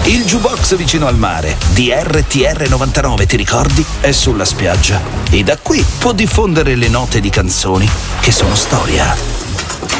Il jukebox vicino al mare di RTR 99, ti ricordi? È sulla spiaggia e da qui può diffondere le note di canzoni che sono storia.